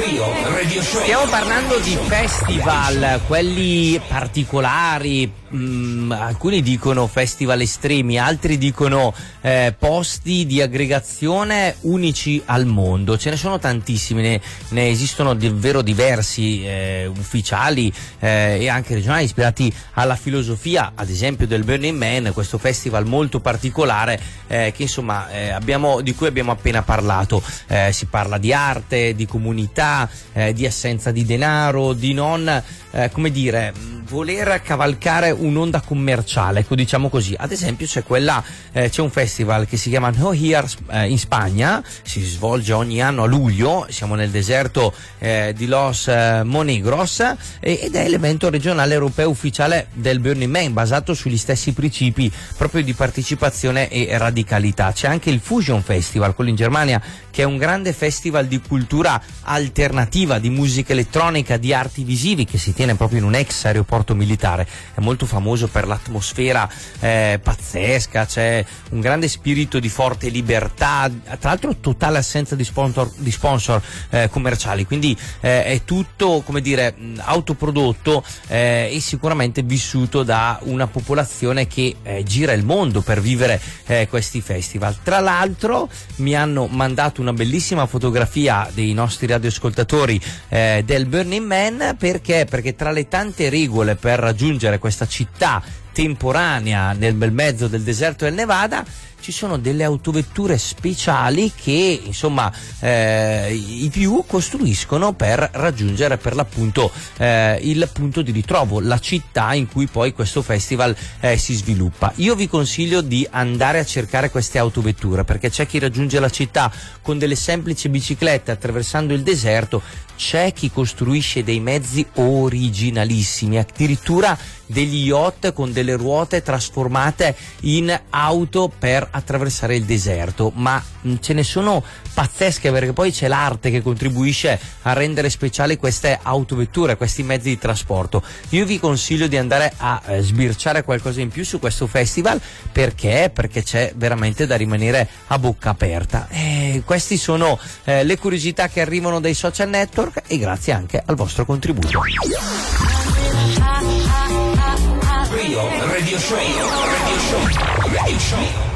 Stiamo parlando di festival, quelli particolari, alcuni dicono festival estremi, altri dicono posti di aggregazione unici al mondo. Ce ne sono tantissimi, ne esistono davvero diversi, ufficiali e anche regionali, ispirati alla filosofia, ad esempio del Burning Man, questo festival molto particolare che insomma di cui abbiamo appena parlato. Si parla di arte, di comunità, di assenza di denaro, di non voler cavalcare un'onda commerciale, ecco, diciamo così. Ad esempio c'è un festival che si chiama No Here in Spagna, si svolge ogni anno a luglio, siamo nel deserto di Los Monegros, ed è l'evento regionale europeo ufficiale del Burning Man, basato sugli stessi principi proprio di partecipazione e radicalità. C'è anche il Fusion Festival, quello in Germania, che è un grande festival di cultura alternativa, di musica elettronica, di arti visivi, che si tiene proprio in un ex aeroporto militare. È molto famoso per l'atmosfera pazzesca, c'è un grande spirito di forte libertà, tra l'altro totale assenza di sponsor commerciali, quindi è tutto autoprodotto e sicuramente vissuto da una popolazione che gira il mondo per vivere questi festival. Tra l'altro mi hanno mandato una bellissima fotografia dei nostri radioascoltatori del Burning Man, perché tra le tante regole per raggiungere questa città temporanea nel bel mezzo del deserto del Nevada ci sono delle autovetture speciali che insomma i più costruiscono per raggiungere per l'appunto il punto di ritrovo, la città in cui poi questo festival si sviluppa. Io vi consiglio di andare a cercare queste autovetture, perché c'è chi raggiunge la città con delle semplici biciclette attraversando il deserto, c'è chi costruisce dei mezzi originalissimi, addirittura degli yacht con delle ruote trasformate in auto per attraversare il deserto, ma ce ne sono pazzesche, perché poi c'è l'arte che contribuisce a rendere speciali queste autovetture, questi mezzi di trasporto. Io vi consiglio di andare a sbirciare qualcosa in più su questo festival, perché c'è veramente da rimanere a bocca aperta. Queste sono le curiosità che arrivano dai social network, e grazie anche al vostro contributo. Radio Show.